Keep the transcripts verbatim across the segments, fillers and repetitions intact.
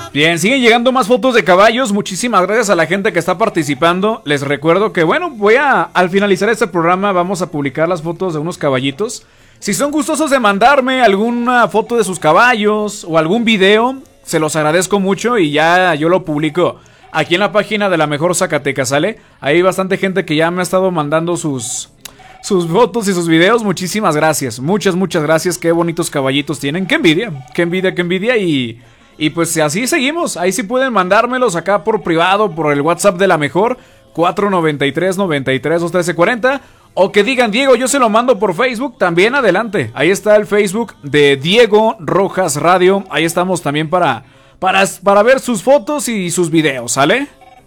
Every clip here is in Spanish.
Bien, siguen llegando más fotos de caballos. Muchísimas gracias a la gente que está participando. Les recuerdo que, bueno, voy a, al finalizar este programa, vamos a publicar las fotos de unos caballitos. Si son gustosos de mandarme alguna foto de sus caballos o algún video, se los agradezco mucho y ya yo lo publico aquí en la página de La Mejor Zacatecas, ¿sale? Hay bastante gente que ya me ha estado mandando sus... sus fotos y sus videos. Muchísimas gracias, muchas, muchas gracias. Qué bonitos caballitos tienen, qué envidia, qué envidia, qué envidia. Y, y pues así seguimos. Ahí sí pueden mandármelos acá por privado, por el WhatsApp de La Mejor, cuatro noventa y tres, noventa y tres, dos trece cuarenta. O que digan, Diego, yo se lo mando por Facebook, también adelante. Ahí está el Facebook de Diego Rojas Radio. Ahí estamos también para, para, para ver sus fotos y sus videos, ¿sale?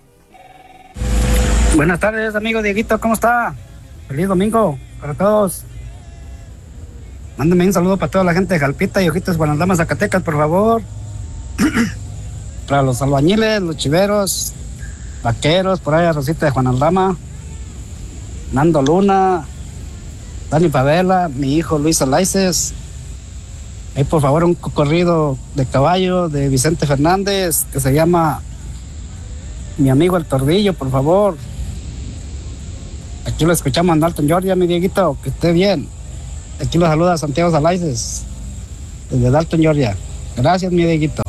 Buenas tardes, amigo Dieguito, ¿cómo está? Feliz domingo para todos. Mándame un saludo para toda la gente de Jalpita y Ojitos, Guanandama, Zacatecas, por favor. Para los albañiles, los chiveros, vaqueros, por ahí a Rosita de Guanandama, Nando Luna, Dani Favela, mi hijo Luis Alaices. Ahí por favor un corrido de caballo de Vicente Fernández que se llama Mi Amigo el Tordillo, por favor. Aquí lo escuchamos en Dalton, Georgia, mi Dieguito, que esté bien. Aquí lo saluda Santiago Salaices, desde Dalton, Georgia. Gracias, mi Dieguito.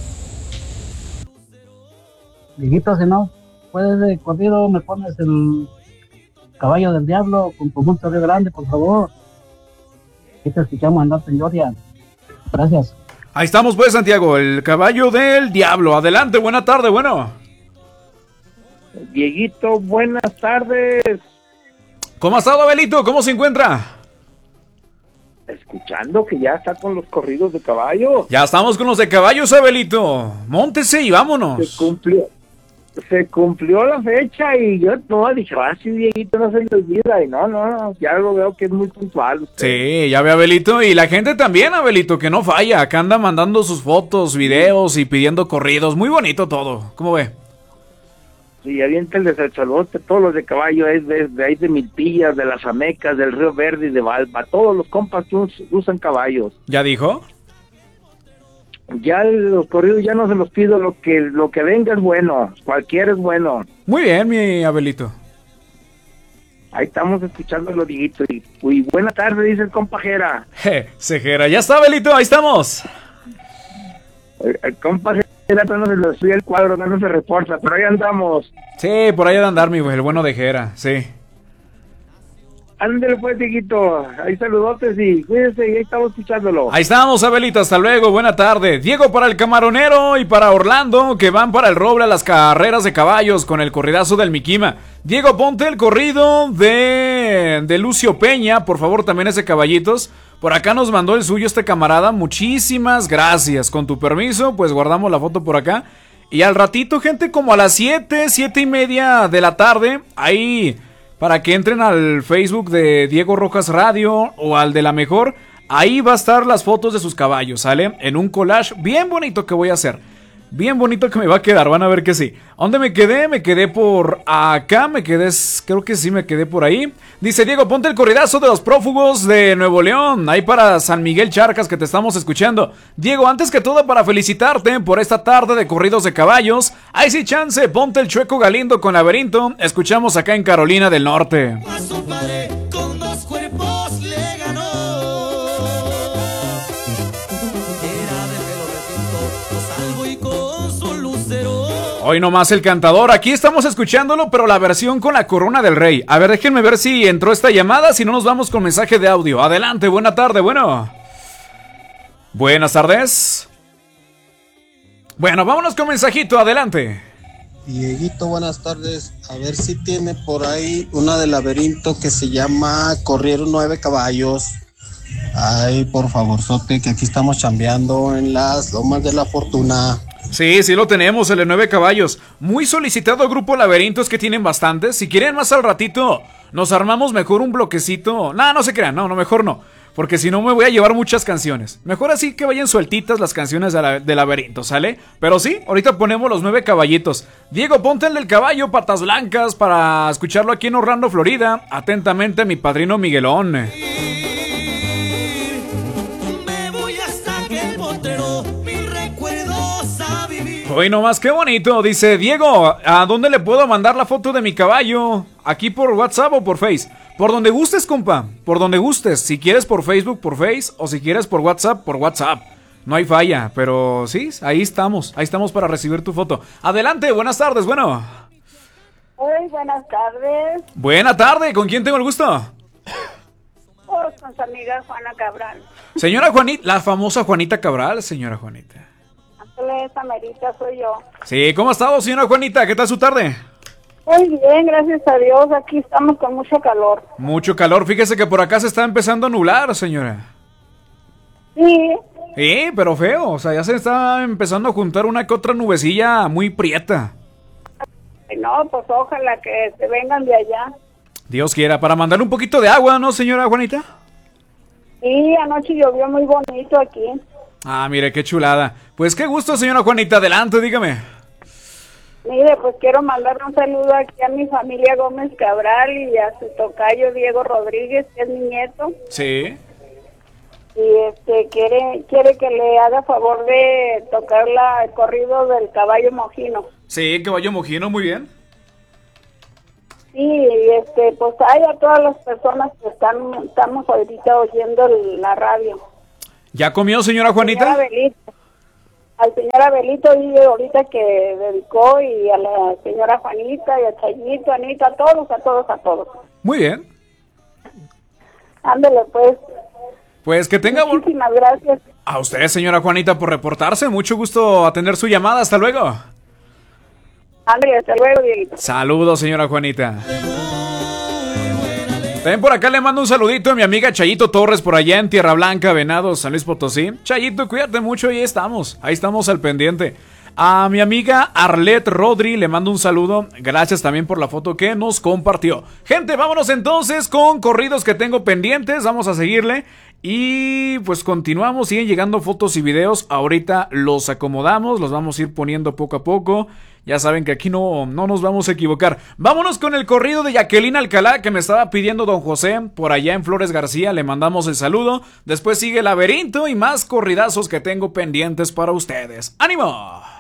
Dieguito, si no puedes de corrido, me pones el Caballo del Diablo con conjunto Río Grande, por favor. Aquí te escuchamos en Dalton, Georgia. Gracias. Ahí estamos pues, Santiago, el Caballo del Diablo. Adelante, buena tarde, bueno. Dieguito, buenas tardes. ¿Cómo ha estado, Abelito? ¿Cómo se encuentra? Escuchando que ya está con los corridos de caballo. Ya estamos con los de caballos, Abelito. Móntese y vámonos. Se cumplió. Se cumplió la fecha y yo no dije, ah, sí, Dieguito, no se le olvida. Y no, no, ya lo veo que es muy puntual usted. Sí, ya ve, Abelito. Y la gente también, Abelito, que no falla. Acá anda mandando sus fotos, videos y pidiendo corridos. Muy bonito todo. ¿Cómo ve? Sí, aviéntenles el saludote, todos los de caballo, es de, de ahí de Milpillas, de las Amecas, del Río Verde y de Valva, todos los compas que us, usan caballos. ¿Ya dijo? Ya los corridos ya no se los pido, lo que lo que venga es bueno, cualquiera es bueno. Muy bien, mi Abelito. Ahí estamos escuchando los Dieguitos. Y, y buena tarde, dice el compajera. Je, Cejera, ya está, Abelito, ahí estamos. El, el compajera no se lo estudia el cuadro, no se reporta, pero ahí andamos. Sí, por ahí de andar, mi güey, el bueno de Jera, sí. Ándale pues, Dieguito, ahí saludotes y cuídense y ahí estamos escuchándolo. Ahí estamos, Abelito, hasta luego, buena tarde. Diego para el Camaronero y para Orlando, que van para el Roble a las carreras de caballos con el corridazo del Miquima. Diego, ponte el corrido de, de Lucio Peña, por favor, también ese caballitos. Por acá nos mandó el suyo este camarada, muchísimas gracias. Con tu permiso, pues guardamos la foto por acá. Y al ratito, gente, como a las siete, siete y media de la tarde, ahí... para que entren al Facebook de Diego Rojas Radio o al de La Mejor. Ahí va a estar las fotos de sus caballos, ¿sale? En un collage bien bonito que voy a hacer. Bien bonito que me va a quedar, van a ver que sí. ¿Dónde me quedé? Me quedé por acá, me quedé, creo que sí me quedé por ahí. Dice Diego, ponte el corridazo de los prófugos de Nuevo León. Ahí para San Miguel Charcas que te estamos escuchando. Diego, antes que todo para felicitarte por esta tarde de corridos de caballos. Ahí sí chance, ponte el Chueco Galindo con Laberinto. Escuchamos acá en Carolina del Norte. Con dos cuerpos le ganó. Hoy nomás el cantador, aquí estamos escuchándolo, pero la versión con la corona del rey. A ver, déjenme ver si entró esta llamada, si no nos vamos con mensaje de audio. Adelante, buena tarde, bueno. Buenas tardes. Bueno, vámonos con mensajito, adelante. Dieguito, buenas tardes. A ver si tiene por ahí una de Laberinto que se llama Corrieron Nueve Caballos. Ay, por favor, Sote, que aquí estamos chambeando en las Lomas de la Fortuna. Sí, sí lo tenemos, el de Nueve Caballos. Muy solicitado grupo Laberintos, que tienen bastantes. Si quieren más al ratito, nos armamos mejor un bloquecito. No, no se crean, no, no, mejor no. Porque si no me voy a llevar muchas canciones. Mejor así que vayan sueltitas las canciones de, la, de Laberinto, ¿sale? Pero sí, ahorita ponemos los Nueve Caballitos. Diego, ponte el del caballo, patas blancas, para escucharlo aquí en Orlando, Florida. Atentamente, mi padrino Miguelón. Me voy hasta aquel potrero, mil recuerdos a vivir. Hoy nomás, qué bonito. Dice Diego, ¿a dónde le puedo mandar la foto de mi caballo? ¿Aquí por WhatsApp o por Face? Por donde gustes, compa. Por donde gustes. Si quieres por Facebook, por Face. O si quieres por WhatsApp, por WhatsApp. No hay falla. Pero sí, ahí estamos. Ahí estamos para recibir tu foto. Adelante, buenas tardes. Bueno. Hoy, buenas tardes. Buena tarde. ¿Con quién tengo el gusto? Pues con su amiga Juana Cabral. Señora Juanita, la famosa Juanita Cabral, señora Juanita. Esa merita soy yo. Sí, ¿cómo ha estado, señora Juanita? ¿Qué tal su tarde? Muy bien, gracias a Dios. Aquí estamos con mucho calor. Mucho calor. Fíjese que por acá se está empezando a nublar, señora. Sí. Sí, pero feo. O sea, ya se está empezando a juntar una que otra nubecilla muy prieta. No, pues ojalá que se vengan de allá. Dios quiera, para mandar un poquito de agua, ¿no, señora Juanita? Sí, anoche llovió muy bonito aquí. Ah, mire, qué chulada. Pues qué gusto, señora Juanita. Adelante, dígame. Mire, pues quiero mandar un saludo aquí a mi familia Gómez Cabral y a su tocayo Diego Rodríguez, que es mi nieto. Sí. Y este quiere quiere que le haga favor de tocar la, el corrido del caballo mojino. Sí, caballo mojino, muy bien. Sí, y este, pues hay a todas las personas que están estamos ahorita oyendo la radio. ¿Ya comió, señora Juanita? Señora Abelito, al señor Abelito y ahorita que dedicó, y a la señora Juanita y a Chayito, Anita, a todos, a todos, a todos. Muy bien. Ándele pues. Pues que tenga... Muchísimas gracias. A usted, señora Juanita, por reportarse. Mucho gusto atender su llamada. Hasta luego. Ándele, hasta luego, Dieguito. Saludos, señora Juanita. También por acá le mando un saludito a mi amiga Chayito Torres por allá en Tierra Blanca, Venados, San Luis Potosí. Chayito, cuídate mucho, ahí estamos, ahí estamos al pendiente. A mi amiga Arlet Rodri le mando un saludo, gracias también por la foto que nos compartió. Gente, vámonos entonces con corridos que tengo pendientes, vamos a seguirle. Y pues continuamos, siguen llegando fotos y videos, ahorita los acomodamos, los vamos a ir poniendo poco a poco. Ya saben que aquí no, no nos vamos a equivocar. Vámonos con el corrido de Jacqueline Alcalá que me estaba pidiendo don José por allá en Flores García. Le mandamos el saludo. Después sigue Laberinto y más corridazos que tengo pendientes para ustedes. ¡Ánimo!